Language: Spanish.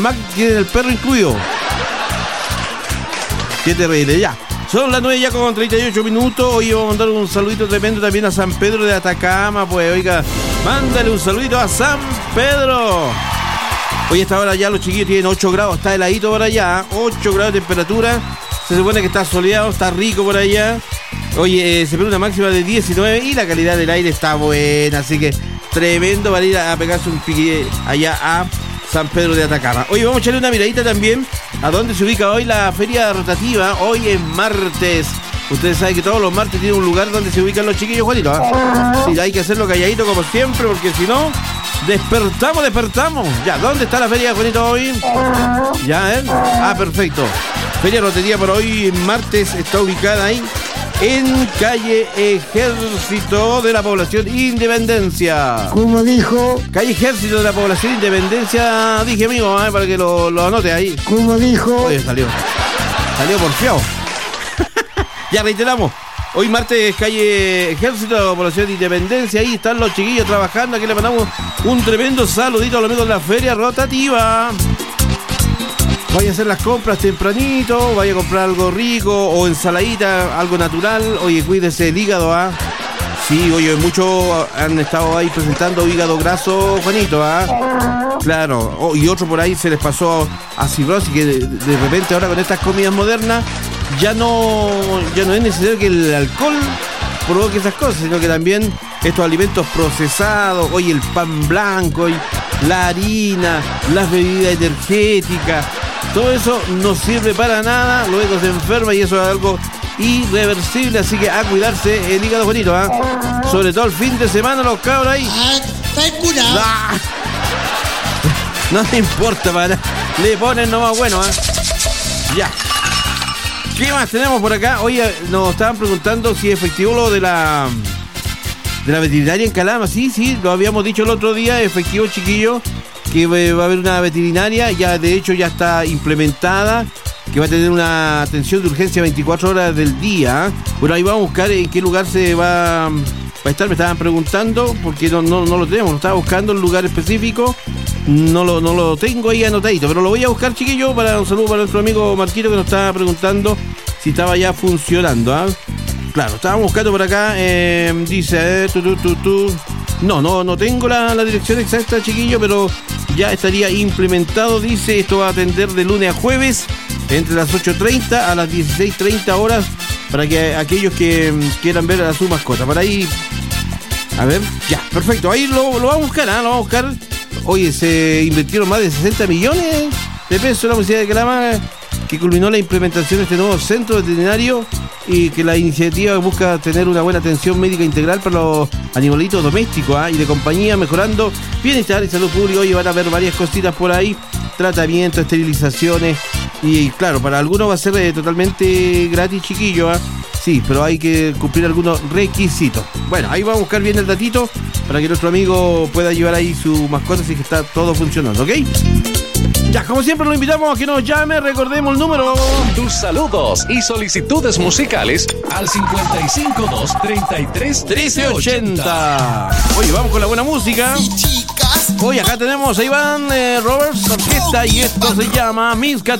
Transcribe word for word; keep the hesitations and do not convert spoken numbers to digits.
Mac tienen el perro incluido. Qué terrible, ya. Son las nueve ya con treinta y ocho minutos. Hoy vamos a mandar un saludito tremendo también a San Pedro de Atacama. Pues oiga, mándale un saludito a San Pedro. Hoy a esta hora ya los chiquillos tienen ocho grados, está heladito por allá, ocho grados de temperatura. Se supone que está soleado, está rico por allá. Oye, eh, se pone una máxima de diecinueve y la calidad del aire está buena. Así que tremendo para ir a, a pegarse un pique allá a San Pedro de Atacama. Hoy vamos a echarle una miradita también a dónde se ubica hoy la feria rotativa. Hoy es martes. Ustedes saben que todos los martes tienen un lugar donde se ubican los chiquillos, Juanito, ¿eh? Sí, hay que hacerlo calladito como siempre, porque si no, despertamos, despertamos. Ya, ¿dónde está la feria, Juanito, hoy? Ya, ¿eh? Ah, perfecto. Feria rotativa por hoy, martes, está ubicada ahí en calle Ejército de la Población Independencia. ¿Cómo dijo? Calle Ejército de la Población Independencia, dije, amigo, ¿eh? Para que lo, lo anote ahí. ¿Cómo dijo? Oye, salió. Salió porfiado. Ya reiteramos. Hoy martes, calle Ejército de la Población Independencia. Ahí están los chiquillos trabajando. Aquí le mandamos un tremendo saludito a los amigos de la feria rotativa. Vaya a hacer las compras tempranito, vaya a comprar algo rico o ensaladita, algo natural. Oye, cuídese el hígado, ¿ah? Sí, oye, muchos han estado ahí presentando hígado graso, Juanito, ¿ah? Claro, oh, y otro por ahí se les pasó a cirrosis, que de, de repente ahora con estas comidas modernas ya no, ya no es necesario que el alcohol provoque esas cosas, sino que también estos alimentos procesados, oye, el pan blanco, la harina, las bebidas energéticas, todo eso no sirve para nada, luego se enferma y eso es algo irreversible, así que a cuidarse el hígado, bonito, ¿ah? ¿eh? Sobre todo el fin de semana, los cabros ahí. Ah, está curado. ¡Ah! No te importa, para le ponen nomás bueno, ¿ah? ¿eh? Ya. ¿Qué más tenemos por acá? Oye, nos estaban preguntando si es efectivo lo de la de la veterinaria en Calama. Sí, sí, lo habíamos dicho el otro día, efectivo, chiquillo, que va a haber una veterinaria, ya de hecho ya está implementada, que va a tener una atención de urgencia veinticuatro horas del día. Bueno, ahí vamos a buscar en qué lugar se va, va a estar, me estaban preguntando, porque no, no, no lo tenemos, lo estaba buscando el lugar específico, no lo, no lo tengo ahí anotadito, pero lo voy a buscar, chiquillo, para un saludo para nuestro amigo Marquito, que nos estaba preguntando si estaba ya funcionando, ¿ah? ¿eh? Claro, estábamos buscando por acá, eh, dice, eh, tu, tu, tu, tu. No, no, no tengo la, la dirección exacta, chiquillo, pero ya estaría implementado, dice, esto va a atender de lunes a jueves, entre las ocho treinta a las dieciséis treinta horas, para que aquellos que quieran ver a su mascota. Para ahí, a ver, ya, perfecto, ahí lo, lo vamos a buscar, ¿eh? Lo vamos a buscar. Oye, se invirtieron más de sesenta millones de pesos en la Universidad de Calama, que culminó la implementación de este nuevo centro veterinario y que la iniciativa busca tener una buena atención médica integral para los animalitos domésticos, ¿eh? y de compañía, mejorando bienestar y salud pública. Hoy van a ver varias cositas por ahí, tratamientos, esterilizaciones, y claro, para algunos va a ser eh, totalmente gratis, chiquillo, ¿eh? Sí, pero hay que cumplir algunos requisitos. Bueno, ahí vamos a buscar bien el datito para que nuestro amigo pueda llevar ahí su mascota, así que está todo funcionando, ¿ok? Ya, como siempre lo invitamos a que nos llame, recordemos el número. Tus saludos y solicitudes musicales al cincuenta y cinco, dos treinta y tres, trece ochenta. Oye, vamos con la buena música. Sí, chicas. Oye, acá tenemos a Iván eh, Roberts Orquesta y esto se llama Mis